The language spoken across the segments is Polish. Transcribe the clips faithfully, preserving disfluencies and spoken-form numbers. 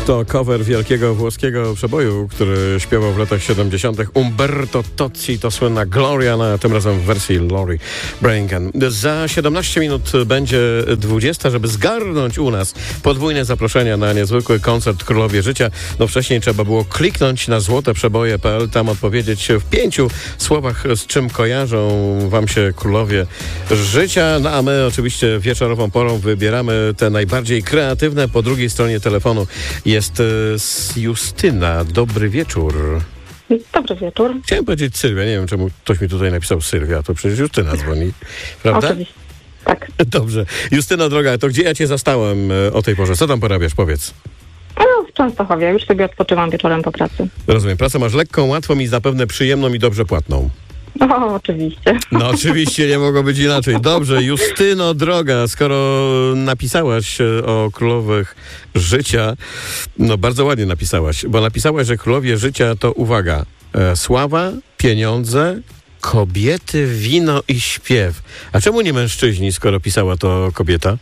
To cover wielkiego włoskiego przeboju, który śpiewał w latach siedemdziesiątych Umberto Tozzi, to słynna Gloria, na tym razem w wersji Lori Branigan. Za siedemnaście minut będzie dwudziesta, żeby zgarnąć u nas podwójne zaproszenia na niezwykły koncert Królowie Życia. No wcześniej trzeba było kliknąć na złote przeboje kropka p l, tam odpowiedzieć w pięciu słowach, z czym kojarzą wam się Królowie Życia. No a my oczywiście wieczorową porą wybieramy te najbardziej kreatywne. Po drugiej stronie telefonu jest Justyna. Dobry wieczór. Dobry wieczór. Chciałem powiedzieć Sylwia. Nie wiem, czemu ktoś mi tutaj napisał Sylwia. To przecież Justyna dzwoni. Prawda? Oczywiście. Tak. Dobrze. Justyna droga, to gdzie ja cię zastałem o tej porze? Co tam porabiasz? Powiedz. No, w Częstochowie. Już sobie odpoczywam wieczorem po pracy. Rozumiem. Pracę masz lekką, łatwą i zapewne przyjemną i dobrze płatną. O, oczywiście. No oczywiście, nie mogło być inaczej. Dobrze, Justyno droga, skoro napisałaś o Królowych Życia, no bardzo ładnie napisałaś, bo napisałaś, że Królowie Życia to, uwaga, e, sława, pieniądze, kobiety, wino i śpiew. A czemu nie mężczyźni, skoro pisała to kobieta?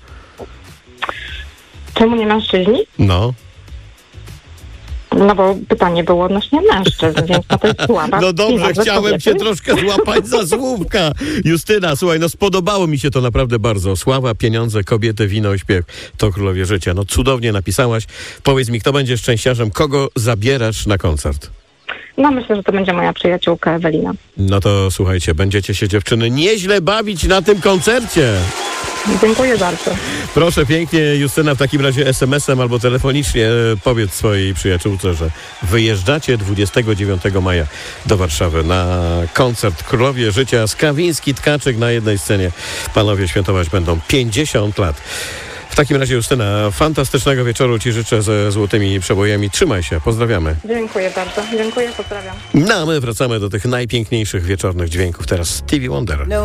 Czemu nie mężczyźni? No. No bo pytanie było odnośnie mężczyzn, więc to jest słaba. No dobrze, chciałem kobiety. cię troszkę złapać za słówka. Justyna, słuchaj, no spodobało mi się to naprawdę bardzo. Sława, pieniądze, kobiety, wino i śpiew. To Królowie Życia. No cudownie napisałaś. Powiedz mi, kto będzie szczęściarzem? Kogo zabierasz na koncert? No myślę, że to będzie moja przyjaciółka Ewelina. No to słuchajcie, będziecie się dziewczyny nieźle bawić na tym koncercie. Dziękuję bardzo. Proszę pięknie, Justyna, w takim razie es em esem albo telefonicznie powiedz swojej przyjaciółce, że wyjeżdżacie dwudziestego dziewiątego maja do Warszawy na koncert Królowie Życia. Skawiński, Tkaczyk na jednej scenie. Panowie świętować będą pięćdziesiąt lat. W takim razie, Justyna, fantastycznego wieczoru ci życzę ze złotymi przebojami. Trzymaj się, pozdrawiamy. Dziękuję bardzo. Dziękuję, pozdrawiam. No a my wracamy do tych najpiękniejszych wieczornych dźwięków. Teraz Stevie Wonder.